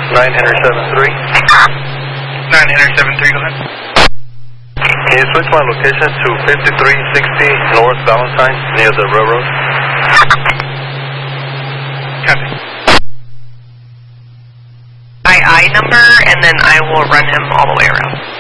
9 Henry 73. 9 Henry 73, go ahead. Can you switch my location to 5360 North Valentine near the railroad? Copy. II number, and then I will run him all the way around.